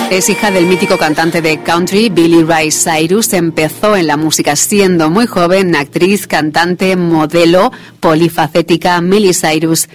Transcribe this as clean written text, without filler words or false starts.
Es hija del mítico cantante de country Billy Ray Cyrus. Empezó en la música siendo muy joven, actriz, cantante, modelo, polifacética. Miley Cyrus